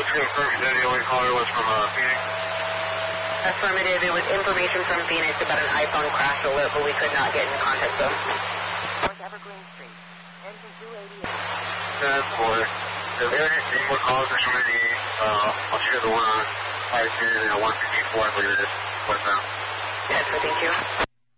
to confirm that the only caller was from Phoenix? Affirmative. It was information from Phoenix about an iPhone crash alert, but we could not get in contact with them. North Evergreen Street. Engine 288. 10-4. If there are any more calls or somebody, I'll share the one on 510 and 154, I believe it is. What's that? 10-4, thank you.